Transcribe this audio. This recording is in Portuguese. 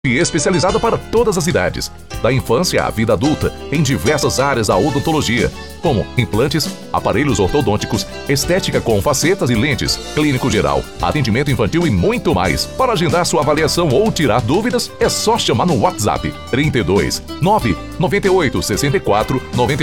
e especializada para todas as idades, da infância à vida adulta, em diversas áreas da odontologia, como implantes, aparelhos ortodônticos, estética com facetas e lentes, clínico geral, atendimento infantil e muito mais. Para agendar sua avaliação ou tirar dúvidas, é só chamar no WhatsApp 32 998 64 90